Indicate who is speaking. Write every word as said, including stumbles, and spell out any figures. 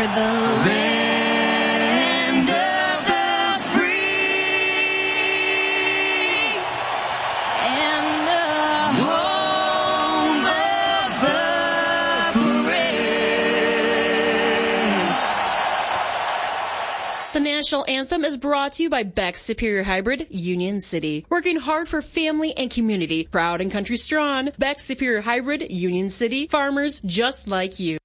Speaker 1: the land of the free and the home of the brave.
Speaker 2: The national anthem is brought to you by Beck's Superior Hybrid, Union City. Working hard for family and community. Proud and country strong. Beck's Superior Hybrid, Union City. Farmers just like you.